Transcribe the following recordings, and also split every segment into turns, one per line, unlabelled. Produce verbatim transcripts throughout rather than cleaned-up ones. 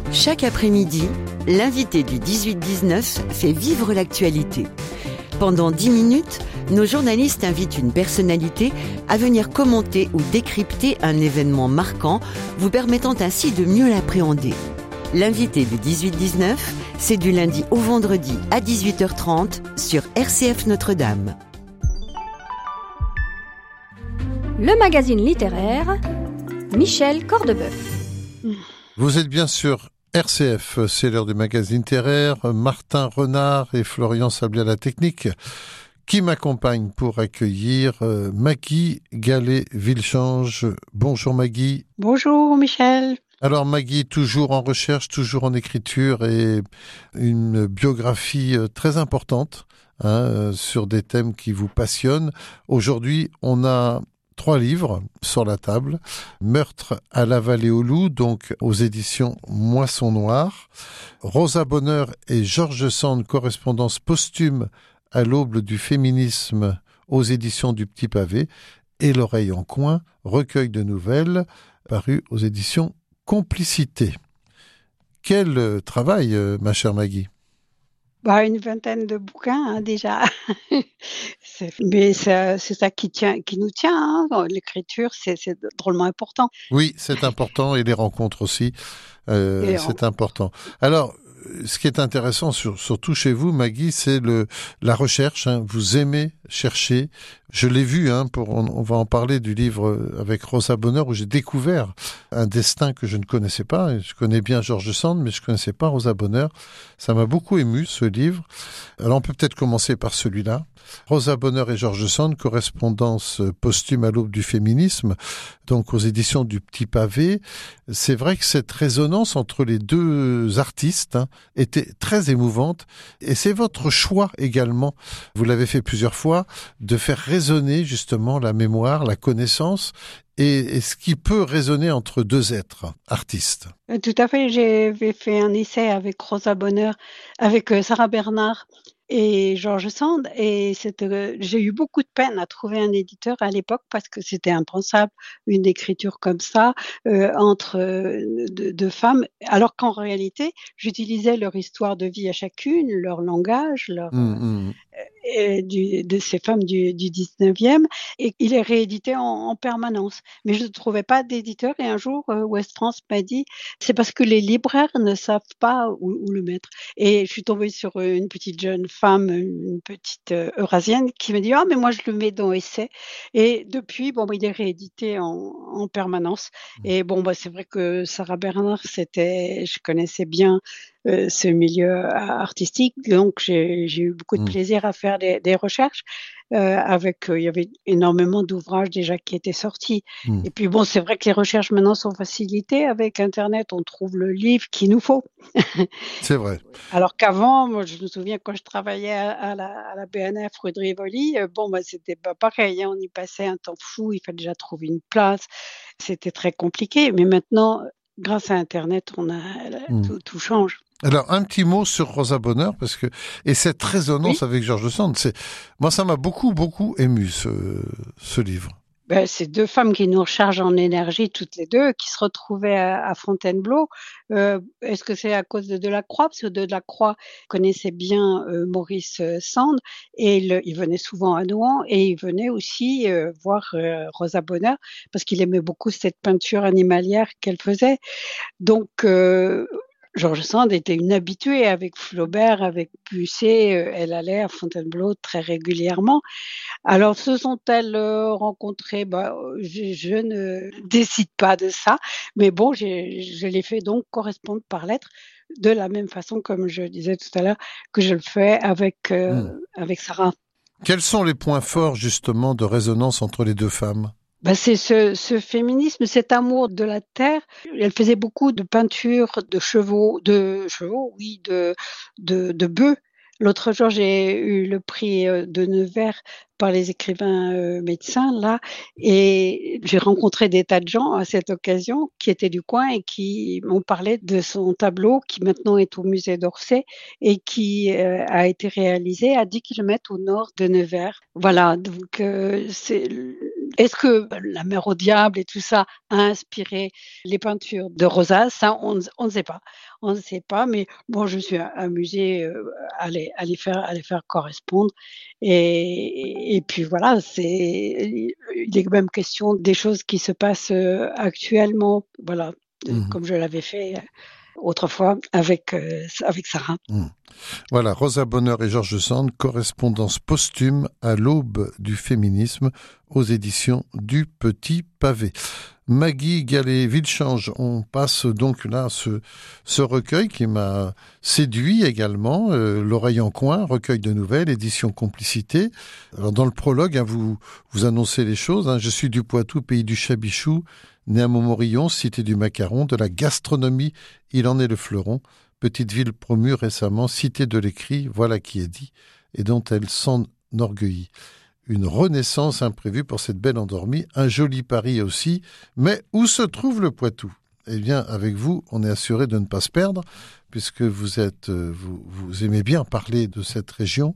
Chaque après-midi, l'invité du dix-huit dix-neuf fait vivre l'actualité. Pendant dix minutes, nos journalistes invitent une personnalité à venir commenter ou décrypter un événement marquant, vous permettant ainsi de mieux l'appréhender. L'invité du dix-huit dix-neuf, c'est du lundi au vendredi à dix-huit heures trente sur R C F Notre-Dame.
Le magazine littéraire, Michel Cordebeuf.
Vous êtes bien sûr R C F, c'est l'heure du magazine littéraire. Martin Renard et Florian Sablé à la technique, qui m'accompagnent pour accueillir euh, Maggie Gallet-Villechange. Bonjour Maggie.
Bonjour Michel.
Alors Maggie, toujours en recherche, toujours en écriture et une biographie très importante hein, sur des thèmes qui vous passionnent. Aujourd'hui, on a trois livres sur la table. Meurtre à la vallée aux loups, donc aux éditions Moisson Noire. Rosa Bonheur et George Sand, correspondance posthume à l'aube du féminisme aux éditions du Petit Pavé. Et L'oreille en coin, recueil de nouvelles, paru aux éditions Complicité. Quel travail, ma chère Maggie.
Bah, une vingtaine de bouquins hein, déjà. c'est, mais c'est, c'est ça qui, tient, qui nous tient. Hein. L'écriture, c'est, c'est drôlement important.
Oui, c'est important et les rencontres aussi, euh, et c'est en... important. Alors, ce qui est intéressant, sur, surtout chez vous, Maggie, c'est le, la recherche. Hein. Vous aimez chercher. Je l'ai vu, hein, pour, on, on va en parler du livre avec Rosa Bonheur, où j'ai découvert un destin que je ne connaissais pas. Je connais bien George Sand, mais je ne connaissais pas Rosa Bonheur. Ça m'a beaucoup ému, ce livre. Alors, on peut peut-être commencer par celui-là. Rosa Bonheur et George Sand, correspondance posthume à l'aube du féminisme, donc aux éditions du Petit Pavé. C'est vrai que cette résonance entre les deux artistes hein, était très émouvante. Et c'est votre choix également, vous l'avez fait plusieurs fois, de faire résonner justement la mémoire, la connaissance et, et ce qui peut résonner entre deux êtres artistes.
Tout à fait, j'ai fait un essai avec Rosa Bonheur, avec Sarah Bernard et George Sand, et c'était, j'ai eu beaucoup de peine à trouver un éditeur à l'époque parce que c'était impensable, une écriture comme ça, euh, entre euh, deux, deux femmes, alors qu'en réalité, j'utilisais leur histoire de vie à chacune, leur langage, leur... Mmh, mmh. Et du, de ces femmes du, du dix-neuvième, et il est réédité en, en permanence. Mais je ne trouvais pas d'éditeur, et un jour, euh, Ouest France m'a dit, c'est parce que les libraires ne savent pas où, où le mettre. Et je suis tombée sur une petite jeune femme, une petite euh, eurasienne, qui m'a dit, ah, mais moi je le mets dans Essai. Et depuis, bon, bah, il est réédité en, en permanence. Et bon, bah, c'est vrai que Sarah Bernard, c'était, je connaissais bien Euh, ce milieu artistique, donc j'ai, j'ai eu beaucoup de plaisir à faire des, des recherches. Euh, avec, euh, il y avait énormément d'ouvrages déjà qui étaient sortis. Mmh. Et puis bon, c'est vrai que les recherches maintenant sont facilitées avec Internet. On trouve le livre qu'il nous faut.
C'est vrai.
Alors qu'avant, moi, je me souviens quand je travaillais à, à, la, à la B N F rue de Rivoli, euh, bon, bah, c'était pas pareil. Hein, on y passait un temps fou. Il fallait déjà trouver une place. C'était très compliqué. Mais maintenant, grâce à Internet, on a mmh. tout, tout change.
Alors, un petit mot sur Rosa Bonheur, parce que, et cette résonance oui. avec George Sand, c'est, moi, ça m'a beaucoup, beaucoup ému, ce, ce livre.
Ben, c'est deux femmes qui nous rechargent en énergie, toutes les deux, qui se retrouvaient à, à Fontainebleau. Euh, est-ce que c'est à cause de Delacroix? Parce que Delacroix connaissait bien euh, Maurice Sand, et il, il venait souvent à Nouan, et il venait aussi euh, voir euh, Rosa Bonheur, parce qu'il aimait beaucoup cette peinture animalière qu'elle faisait. Donc, euh, George Sand était une habituée avec Flaubert, avec Busset, euh, elle allait à Fontainebleau très régulièrement. Alors, se sont-elles euh, rencontrées? Bah, je, je ne décide pas de ça, mais bon, j'ai, je les fais donc correspondre par lettre, de la même façon, comme je disais tout à l'heure, que je le fais avec, euh, mmh. avec Sarah.
Quels sont les points forts, justement, de résonance entre les deux femmes?
Ben c'est ce, ce féminisme, cet amour de la terre. Elle faisait beaucoup de peintures de chevaux, de chevaux, oui, de, de, de bœufs. L'autre jour, j'ai eu le prix de Nevers par les écrivains euh, médecins, là, et j'ai rencontré des tas de gens à cette occasion qui étaient du coin et qui m'ont parlé de son tableau qui maintenant est au musée d'Orsay et qui euh, a été réalisé à dix kilomètres au nord de Nevers. Voilà, donc euh, c'est Est-ce que La Mère au diable et tout ça a inspiré les peintures de Rosa? Ça, on ne on ne sait pas. On ne sait pas, mais bon, je me suis amusée, heu, à les à les faire à les faire correspondre et et puis voilà, c'est il est même question des choses qui se passent, heu, actuellement, voilà, de
Mmh.
comme je l'avais fait, heu, autrefois avec, heu, avec Sarah.
Mmh. Voilà, Rosa Bonheur et George Sand, correspondance posthume à l'aube du féminisme aux éditions du Petit Pavé. Maggie Gallet-Villechange, on passe donc là ce, ce recueil qui m'a séduit également, euh, L'Oreille en coin, recueil de nouvelles, édition Complicité. Alors dans le prologue, hein, vous, vous annoncez les choses, hein, je suis du Poitou, pays du Chabichou, né à Montmorillon, cité du macaron, de la gastronomie, il en est le fleuron. Petite ville promue récemment, cité de l'écrit, voilà qui est dit, et dont elle s'enorgueillit. Une renaissance imprévue pour cette belle endormie, un joli Paris aussi, mais où se trouve le Poitou? Eh bien, avec vous, on est assuré de ne pas se perdre, puisque vous êtes, vous, vous aimez bien parler de cette région.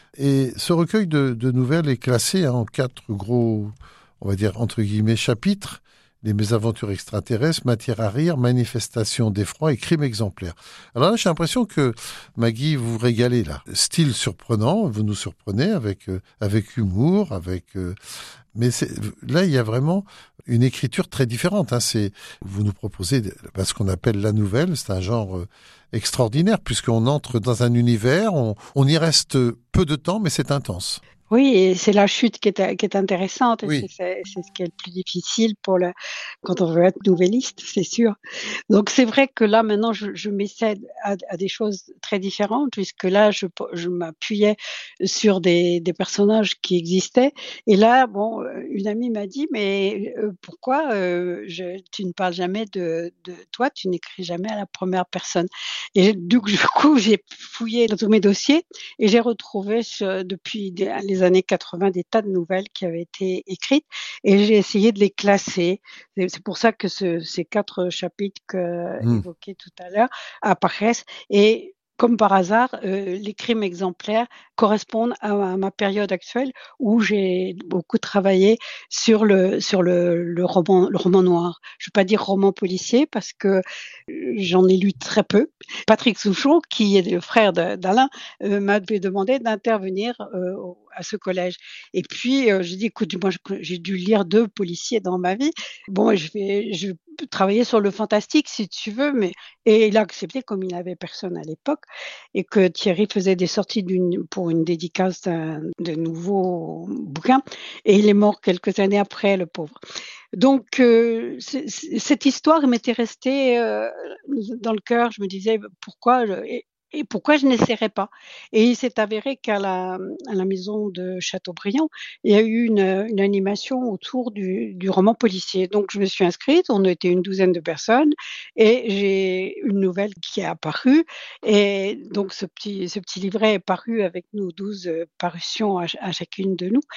Et ce recueil de, de nouvelles est classé hein, en quatre gros, on va dire entre guillemets, chapitres. Les mésaventures extraterrestres, matière à rire, manifestation d'effroi et crime exemplaire. Alors là, j'ai l'impression que, Maggie, vous vous régalez là. Style surprenant, vous nous surprenez avec, euh, avec humour, avec... Euh, mais c'est, là, il y a vraiment une écriture très différente. Hein. C'est, vous nous proposez ce qu'on appelle la nouvelle, c'est un genre euh, extraordinaire, puisqu'on entre dans un univers, on, on y reste peu de temps, mais c'est intense.
Oui, et c'est la chute qui est qui est intéressante et
Oui.
c'est c'est ce qui est le plus difficile pour le quand on veut être nouvelliste, c'est sûr. Donc c'est vrai que là maintenant je je m'essaie à à des choses très différentes puisque là je je m'appuyais sur des des personnages qui existaient et là bon, heu, une amie m'a dit: «Mais, heu, pourquoi, heu, je tu ne parles jamais de de toi, tu n'écris jamais à la première personne?» et du coup j'ai fouillé dans tous mes dossiers et j'ai retrouvé ce depuis des les années quatre-vingts des tas de nouvelles qui avaient été écrites et j'ai essayé de les classer. C'est c'est pour ça que ce ces quatre chapitres que
Mmh.
évoqués tout à l'heure apparaissent et comme par hasard, heu, les crimes exemplaires correspondent à à ma période actuelle où j'ai beaucoup travaillé sur le sur le le roman le roman noir. Je ne veux pas dire roman policier parce que, heu, j'en ai lu très peu. Patrick Souchon, qui est le frère de d'Alain, heu, m'avait demandé d'intervenir, heu, au à ce collège et puis, heu, j'ai dit: «Écoute, moi, je j'ai dû lire deux policiers dans ma vie. Bon, je vais je peux travailler sur le fantastique si tu veux, mais» et il a accepté comme il n'avait personne à l'époque et que Thierry faisait des sorties d'une pour une dédicace d'un de nouveaux bouquins et il est mort quelques années après, le pauvre. Donc heu, c c cette histoire m'était restée, heu, dans le cœur. Je me disais: «Pourquoi je» et et pourquoi je n'essaierais pas? Et il s'est avéré qu'à la à la maison de Châteaubriand, il y a eu une, une animation autour du du roman policier. Donc je me suis inscrite, on était une douzaine de personnes et j'ai une nouvelle qui est apparue et donc ce petit ce petit livret est paru avec nos douze, heu, parutions à à chacune de nous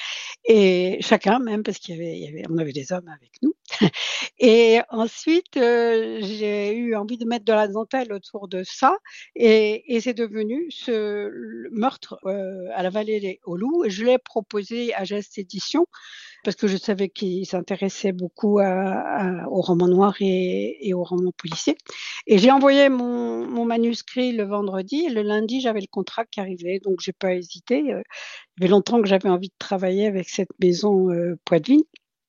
et chacun même parce qu'il y avait il y avait on avait des hommes avec nous et ensuite, heu, j'ai eu envie de mettre de la dentelle autour de ça et et c'est devenu ce le meurtre, heu, à la Vallée des aux Loups et je l'ai proposé à Geste Éditions parce que je savais qu'ils s'intéressaient beaucoup à à au roman noir et et au roman policier et j'ai envoyé mon mon manuscrit le vendredi et le lundi, j'avais le contrat qui arrivait donc j'ai pas hésité, heu, ça fait longtemps que j'avais envie de travailler avec cette maison, heu, Poitevine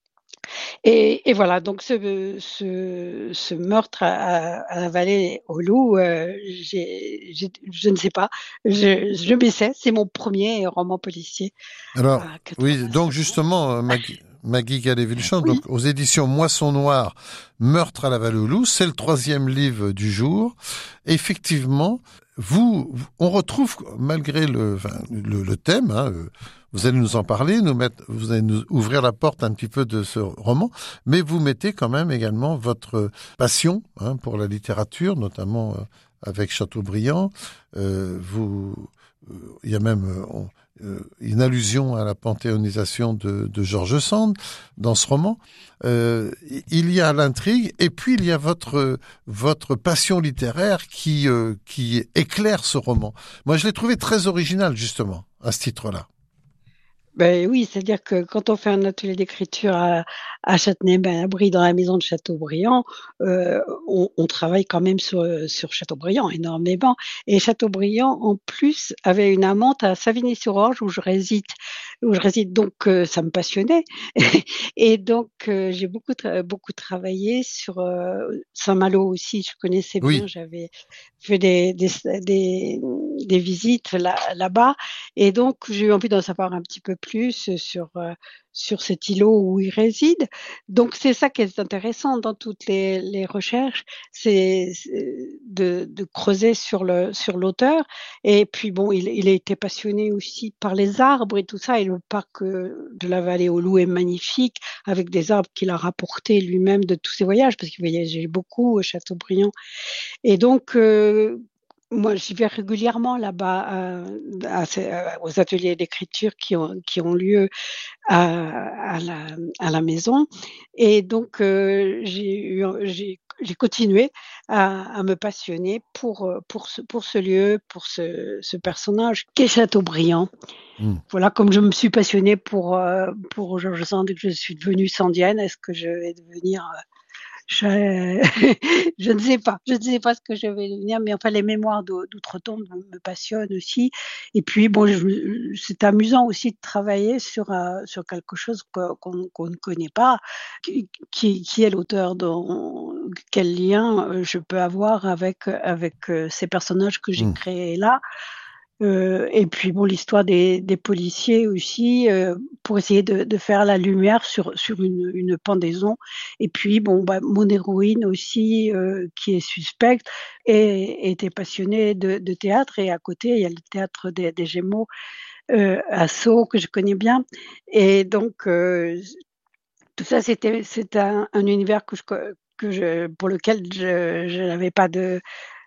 et et voilà donc ce ce ce meurtre à à à la Vallée aux Loups, heu, j'ai j'ai je ne sais pas, je je m'essaie, c'est mon premier roman policier
Alors,
à
oui, donc
quatre-vingt-sept ans.
justement, euh, Maggie, Maggie Gallet-Villechange,
Oui.
donc aux éditions Moisson Noire, Meurtre à la Vallée aux Loups, c'est le troisième livre du jour. Effectivement, vous, on retrouve, malgré le, enfin, le, le thème, hein, vous allez nous en parler, nous mettre, vous allez nous ouvrir la porte un petit peu de ce roman, mais vous mettez quand même également votre passion hein, pour la littérature, notamment euh, avec Chateaubriand. Euh, vous, euh, il y a même euh, on, euh, une allusion à la panthéonisation de, de George Sand dans ce roman. Euh, il y a l'intrigue et puis il y a votre votre passion littéraire qui euh, qui éclaire ce roman. Moi, je l'ai trouvé très original justement à ce titre-là.
Ben oui, c'est-à-dire que quand on fait un atelier d'écriture à à Châtenay-Malabry, dans la maison de Chateaubriand, heu, on on travaille quand même sur, heu, sur Chateaubriand énormément et Chateaubriand, en plus, avait une amante à Savigny-sur-Orge où je réside où je réside donc heu, ça me passionnait et donc heu, j'ai beaucoup tra beaucoup travaillé sur, heu, Saint-Malo aussi, je connaissais bien,
Oui.
j'avais fait des des des, mmh, des visites là là-bas et donc j'ai eu envie d'en savoir un petit peu plus sur, heu, sur cet îlot où il réside. Donc c'est ça qui est intéressant dans toutes les les recherches, c'est c'est de de creuser sur le sur l'auteur et puis bon, il il a été passionné aussi par les arbres et tout ça et le parc, heu, de la Vallée aux Loups est magnifique avec des arbres qu'il a rapportés lui-même de tous ses voyages parce qu'il voyageait beaucoup, Chateaubriand et donc heu, moi j'y vais régulièrement là-bas, heu, à ces, heu, aux ateliers d'écriture qui ont qui ont lieu à à la à la maison et donc heu, j'ai eu j'ai j'ai continué à à me passionner pour, heu, pour ce pour ce lieu, pour ce ce personnage qu'est Chateaubriand.
Mmh.
Voilà, comme je me suis passionnée pour, heu, pour George Sand et que je suis devenue sandienne, est-ce que je vais devenir, heu, je je ne sais pas, je ne sais pas ce que je vais devenir, mais enfin les mémoires d'au d'outre-tombe me me passionnent aussi et puis bon, je me c'est amusant aussi de travailler sur, heu, sur quelque chose que qu'on qu'on ne connaît pas. Qui qui qui est l'auteur? Dont quel lien, heu, je peux avoir avec, heu, avec, heu, ces personnages que j'ai
Mmh.
créés là? Heu et puis bon, l'histoire des des policiers aussi, heu, pour essayer de de faire la lumière sur sur une une pendaison et puis bon, bah, mon héroïne aussi, heu, qui est suspecte, é était passionnée de de théâtre et à côté, il y a le théâtre des des Gémeaux, heu, à Sceaux que je connais bien et donc heu, tout ça c'était c'est un un univers que je co que je pour lequel je je n'avais pas de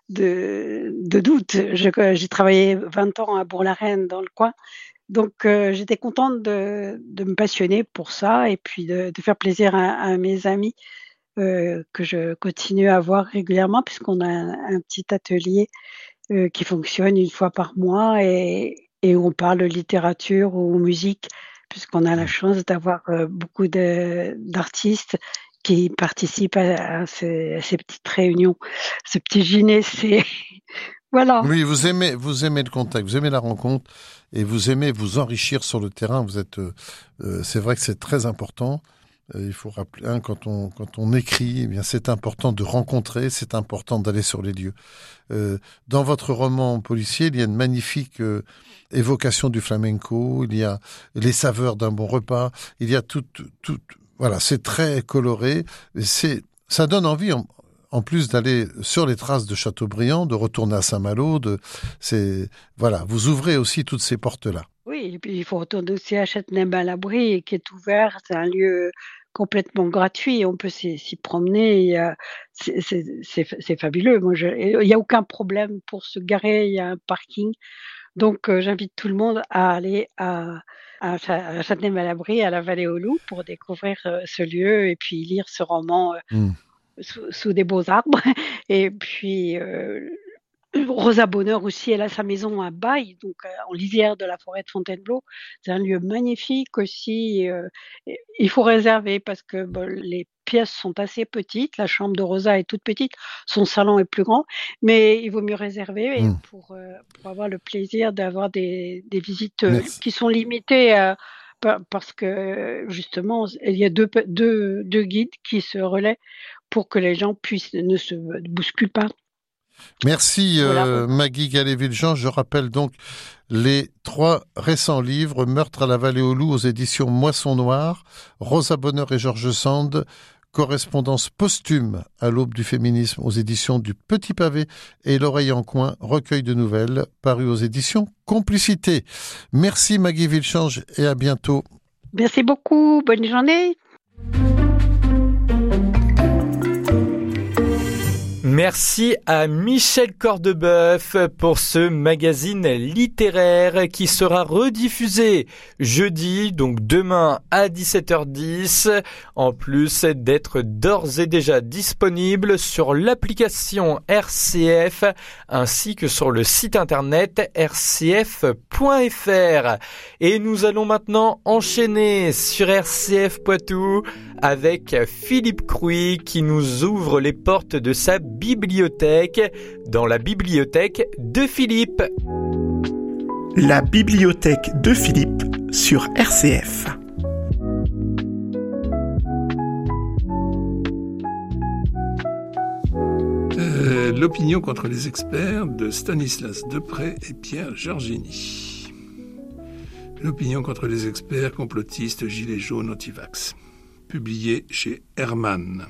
de de doute. Je que j'ai travaillé vingt ans à Bourg-la-Reine dans le coin, donc heu, j'étais contente de de me passionner pour ça et puis de de faire plaisir à à mes amis, heu, que je continue à voir régulièrement puisqu'on a un un petit atelier, heu, qui fonctionne une fois par mois et et où on parle littérature ou musique puisqu'on a la
Mmh.
chance d'avoir, heu, beaucoup de d'artistes qui participent à à ces à ces petites réunions, ce petit dîner, c'est voilà.
Oui, vous aimez, vous aimez le contact, vous aimez la rencontre et vous aimez vous enrichir sur le terrain. Vous êtes, euh, euh, c'est vrai que c'est très important. Euh, il faut rappeler, hein, quand on quand on écrit, eh bien c'est important de rencontrer, c'est important d'aller sur les lieux. Euh, dans votre roman policier, il y a une magnifique euh, évocation du flamenco. Il y a les saveurs d'un bon repas. Il y a tout, tout, voilà, c'est très coloré. C'est, ça donne envie. En, En plus d'aller sur les traces de Chateaubriand, de retourner à Saint-Malo, de, c'est, voilà, vous ouvrez aussi toutes ces portes-là.
Oui et puis il faut retourner aussi à Châtenay-Malabry qui est ouvert. C'est un lieu complètement gratuit. On peut s'y s'y promener. Il y a c'est c'est c'est f c'est fabuleux. Moi je et il y a aucun problème pour se garer. Il y a un parking. Donc heu, j'invite tout le monde à aller à à Cha à Châtenay-Malabry, à la Vallée aux Loups pour découvrir, heu, ce lieu et puis lire ce roman, heu,
Mmh.
sous sous des beaux arbres et puis, heu Rosa Bonheur aussi, elle a sa maison à Baye, donc heu, en lisière de la forêt de Fontainebleau. C'est un lieu magnifique aussi, heu, et il faut réserver parce que, bah, les pièces sont assez petites. La chambre de Rosa est toute petite, son salon est plus grand, mais il vaut mieux réserver et
Mmh.
pour, heu, pour avoir le plaisir d'avoir des des visites, heu,
Merci.
qui sont limitées à pa parce que justement, il y a deux pe deux 2 guides qui se relaient pour que les gens puissent ne se bousculent pas.
Merci
Voilà,
euh,
voilà.
Maggie Gallet-Villejean. Je rappelle donc les trois récents livres, Meurtre à la Vallée aux Loups aux éditions Moisson Noire, Rosa Bonheur et George Sand, Correspondance posthume à l'aube du féminisme aux éditions du Petit Pavé et L'Oreille en coin, recueil de nouvelles, paru aux éditions Complicité. Merci Maggie Villechange et à bientôt.
Merci beaucoup, bonne journée.
Merci à Michel Cordeboeuf pour ce magazine littéraire qui sera rediffusé jeudi, donc demain à dix-sept heures dix, en plus d'être d'ores et déjà disponible sur l'application R C F ainsi que sur le site internet r c f point f r. Et nous allons maintenant enchaîner sur R C F Poitou avec Philippe Crouy qui nous ouvre les portes de sa bibliothèque dans la bibliothèque de Philippe.
La bibliothèque de Philippe sur R C F.
Euh, l'opinion contre les experts de Stanislas Deprez et Pierre Giorgini. L'opinion contre les experts complotistes gilets jaunes antivax. Publié chez Hermann.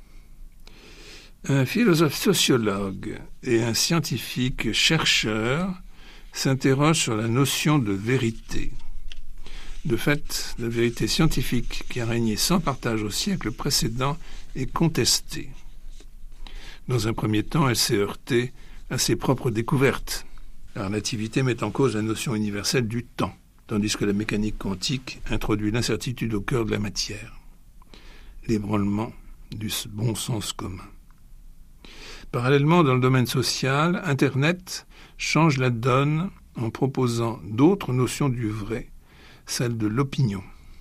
Un philosophe sociologue et un scientifique chercheur s'interrogent sur la notion de vérité. De fait, la vérité scientifique qui a régné sans partage au siècle précédent est contestée. Dans un premier temps, elle s'est heurtée à ses propres découvertes. La relativité met en cause la notion universelle du temps, tandis que la mécanique quantique introduit l'incertitude au cœur de la matière. L'ébranlement du bon sens commun. Parallèlement, dans le domaine social, Internet change la donne en proposant d'autres notions du vrai, celle de l'opinion.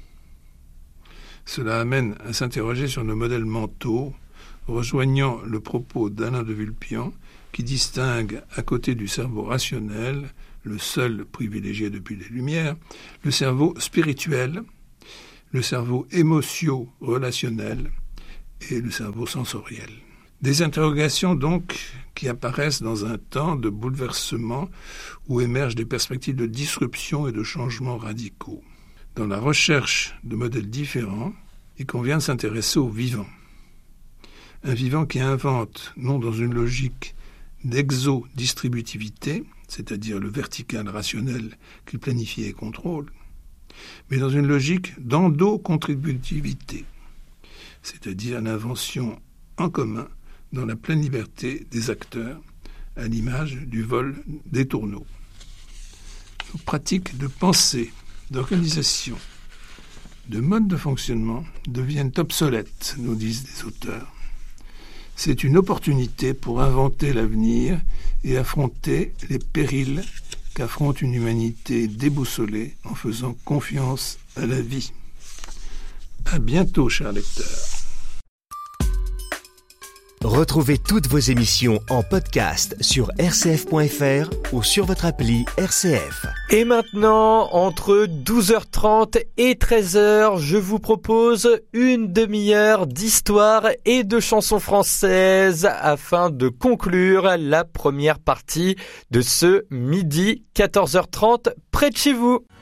Cela amène à s'interroger sur nos modèles mentaux, rejoignant le propos d'Alain de Vulpian, qui distingue, à côté du cerveau rationnel, le seul privilégié depuis les Lumières, le cerveau spirituel, le cerveau émotion-relationnel et le cerveau sensoriel. Des interrogations donc qui apparaissent dans un temps de bouleversement où émergent des perspectives de disruption et de changements radicaux. Dans la recherche de modèles différents, il convient de s'intéresser au vivant. Un vivant qui invente, non dans une logique d'exodistributivité, c'est-à-dire le vertical rationnel qu'il planifie et contrôle, mais dans une logique d'endocontributivité, c'est-à-dire l'invention en commun dans la pleine liberté des acteurs, à l'image du vol des tourneaux. Nos pratiques de pensée, d'organisation, de mode de fonctionnement deviennent obsolètes, nous disent des auteurs. C'est une opportunité pour inventer l'avenir et affronter les périls qu'affronte une humanité déboussolée en faisant confiance à la vie. À bientôt, chers lecteurs.
Retrouvez toutes vos émissions en podcast sur r c f point f r ou sur votre appli R C F.
Et maintenant, entre douze heures trente et treize heures, je vous propose une demi-heure d'histoire et de chansons françaises afin de conclure la première partie de ce midi quatorze heures trente près de chez vous.